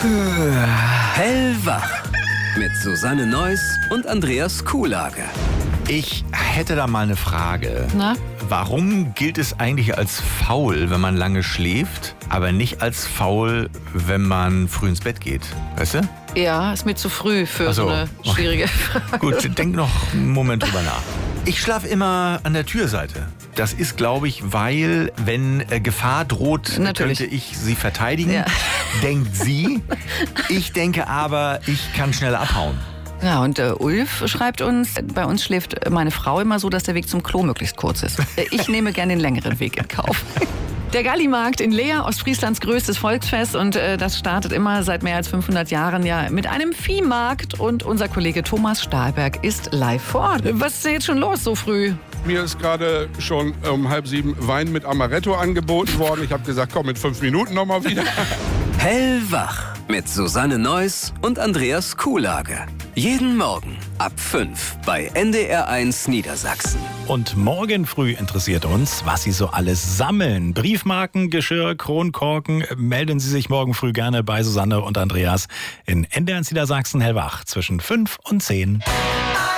Hellwach mit Susanne Neuss und Andreas Kuhlage. Ich hätte da mal eine Frage. Na? Warum gilt es eigentlich als faul, wenn man lange schläft, aber nicht als faul, wenn man früh ins Bett geht? Weißt du? Ja, ist mir zu früh für so eine schwierige Frage. Gut, denk noch einen Moment drüber nach. Ich schlafe immer an der Türseite. Das ist, glaube ich, weil, wenn Gefahr droht, Natürlich. könnte ich sie verteidigen. Ja. Denkt sie. Ich denke aber, ich kann schneller abhauen. Ja, und Ulf schreibt uns, bei uns schläft meine Frau immer so, dass der Weg zum Klo möglichst kurz ist. Ich nehme gerne den längeren Weg in Kauf. Der Gallimarkt in Leer, Ostfrieslands größtes Volksfest, und das startet immer seit mehr als 500 Jahren ja mit einem Viehmarkt, und unser Kollege Thomas Stahlberg ist live vor Ort. Was ist denn jetzt schon los so früh? Mir ist gerade schon um 6:30 Wein mit Amaretto angeboten worden. Ich habe gesagt, komm, in 5 Minuten nochmal wieder. Hellwach mit Susanne Neuss und Andreas Kuhlage. Jeden Morgen ab 5 bei NDR1 Niedersachsen. Und morgen früh interessiert uns, was Sie so alles sammeln. Briefmarken, Geschirr, Kronkorken. Melden Sie sich morgen früh gerne bei Susanne und Andreas in NDR1 Niedersachsen Hellwach zwischen 5 und 10.